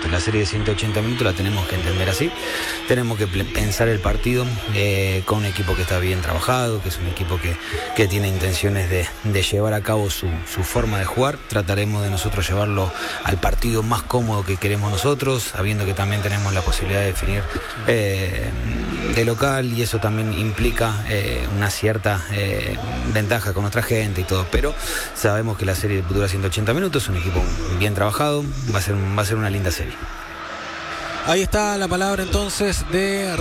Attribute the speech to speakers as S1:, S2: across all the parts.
S1: Entonces la serie de 180 minutos la tenemos que entender así. Tenemos que pensar el partido con un equipo que está bien trabajado, que es un equipo que tiene intenciones de llevar a cabo su forma de jugar. Trataremos de nosotros llevarlo al partido más cómodo que queremos nosotros, sabiendo que también tenemos la posibilidad de definir de local, y eso también implica una cierta ventaja con nuestra gente y todo, pero sabemos que la serie dura 180 minutos, es un equipo bien trabajado, va a ser una linda serie.
S2: Ahí está la palabra entonces de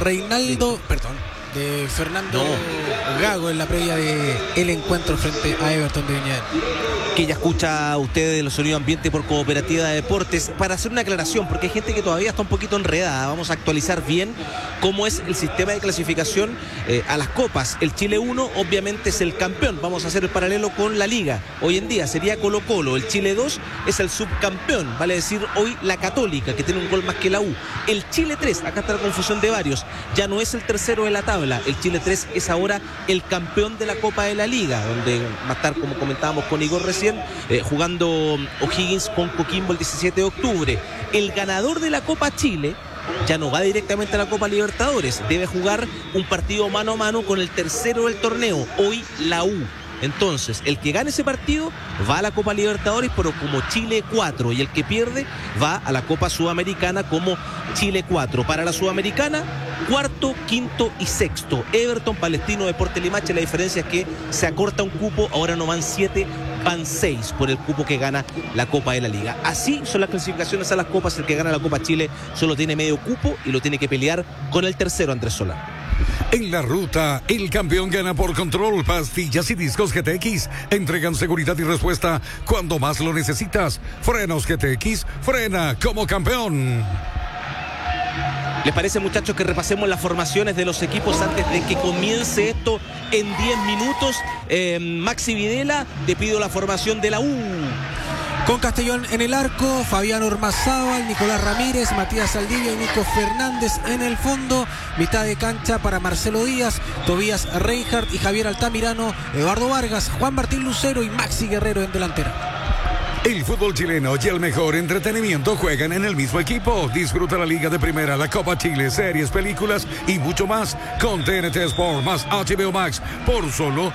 S2: de Fernando Gago en la previa del encuentro frente a Everton de Viña del Mar.
S3: Que ya escucha usted de los sonidos ambiente por Cooperativa de Deportes. Para hacer una aclaración, porque hay gente que todavía está un poquito enredada, vamos a actualizar bien cómo es el sistema de clasificación a las copas. El Chile 1 obviamente es el campeón, vamos a hacer el paralelo con la liga. Hoy en día sería Colo Colo. El Chile 2 es el subcampeón, vale decir hoy la Católica, que tiene un gol más que la U. El Chile 3, acá está la confusión de varios, ya no es el tercero de la tabla. El Chile 3 es ahora el campeón de la Copa de la Liga, donde va a estar, como comentábamos con Igor recién, jugando O'Higgins con Coquimbo el 17 de octubre. El ganador de la Copa Chile ya no va directamente a la Copa Libertadores, debe jugar un partido mano a mano con el tercero del torneo, hoy la U. Entonces, el que gane ese partido va a la Copa Libertadores, pero como Chile 4, y el que pierde va a la Copa Sudamericana como Chile 4. Para la Sudamericana, cuarto, quinto y sexto. Everton, Palestino, Deportes Limache. La diferencia es que se acorta un cupo, ahora no van 7, van 6 por el cupo que gana la Copa de la Liga. Así son las clasificaciones a las copas. El que gana la Copa Chile solo tiene medio cupo y lo tiene que pelear con el tercero, Andrés Solá.
S4: En la ruta, el campeón gana por Control. Pastillas y discos GTX entregan seguridad y respuesta cuando más lo necesitas. Frenos GTX, frena como campeón.
S3: ¿Les parece, muchachos, que repasemos las formaciones de los equipos antes de que comience esto en 10 minutos? Maxi Videla, te pido la formación de la U.
S2: Con Castellón en el arco, Fabián Ormazábal, Nicolás Ramírez, Matías Saldivia y Nico Fernández en el fondo. Mitad de cancha para Marcelo Díaz, Tobías Reinhardt y Javier Altamirano, Eduardo Vargas, Juan Martín Lucero y Maxi Guerrero en delantera.
S4: El fútbol chileno y el mejor entretenimiento juegan en el mismo equipo. Disfruta la Liga de Primera, la Copa Chile, series, películas y mucho más con TNT Sport más HBO Max por solo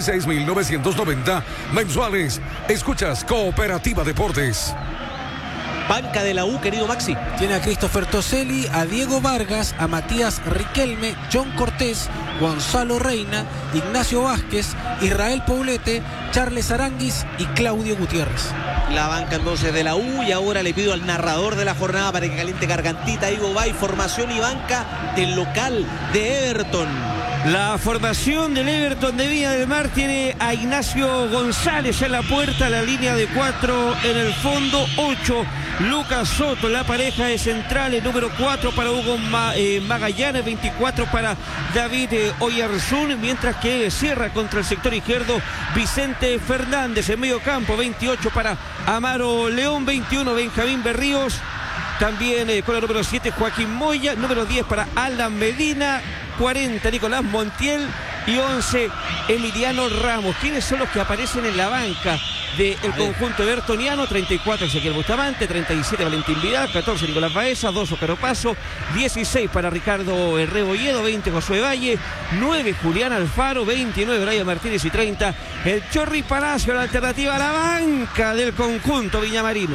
S4: 16.990 mensuales. Escuchas Cooperativa Deportes.
S3: Banca de la U, querido Maxi.
S2: Tiene a Christopher Toselli, a Diego Vargas, a Matías Riquelme, John Cortés, Gonzalo Reina, Ignacio Vázquez, Israel Poblete, Charles Aranguis y Claudio Gutiérrez.
S3: La banca entonces de la U, y ahora le pido al narrador de la jornada para que caliente gargantita. Ivo Bay, formación y banca del local de Everton.
S5: La formación del Everton de Viña del Mar tiene a Ignacio González en la puerta, la línea de 4 en el fondo, 8 Lucas Soto, la pareja de centrales, número 4 para Hugo Magallanes, 24 para David Oyarzún, mientras que cierra contra el sector izquierdo Vicente Fernández. En medio campo, 28 para Amaro León, 21 Benjamín Berríos, también con la número 7 Joaquín Moya, número 10 para Alan Medina, 40 Nicolás Montiel y 11 Emiliano Ramos. ¿Quiénes son los que aparecen en la banca del conjunto evertoniano? 34 Ezequiel Bustamante, 37 Valentín Vidal, 14 Nicolás Baeza, 2 Oscar Opaso, 16 para Ricardo Rebolledo, 20 Josué Valle, 9 Julián Alfaro, 29 Brian Martínez y 30 el Chorri Palacio. La alternativa a la banca del conjunto viñamarino.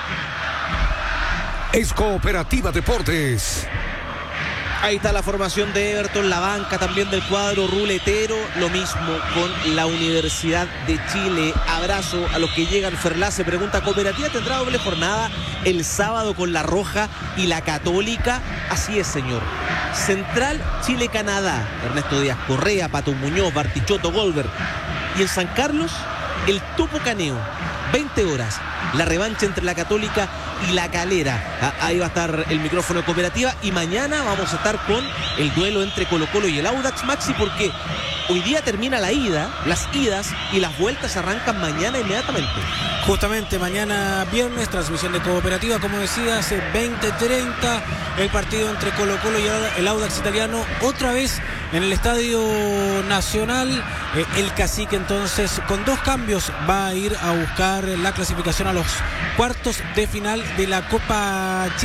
S4: Es Cooperativa Deportes.
S3: Ahí está la formación de Everton, la banca también del cuadro ruletero, lo mismo con la Universidad de Chile. Abrazo a los que llegan. Ferlá se pregunta, ¿Cooperativa tendrá doble jornada el sábado con la Roja y la Católica? Así es, señor. Central Chile-Canadá, Ernesto Díaz Correa, Pato Muñoz, Bartichotto, Goldberg. Y en San Carlos, el Topo Caneo, 20 horas. La revancha entre la Católica y la Calera. Ahí va a estar el micrófono de Cooperativa, y mañana vamos a estar con el duelo entre Colo Colo y el Audax, Maxi, porque hoy día termina la ida, las idas, y las vueltas arrancan mañana inmediatamente.
S2: Justamente mañana viernes, transmisión de Cooperativa, como decías, 20:30, el partido entre Colo Colo y el Audax italiano, otra vez en el Estadio Nacional. El Cacique entonces con 2 cambios va a ir a buscar la clasificación a los cuartos de final de la Copa Chile.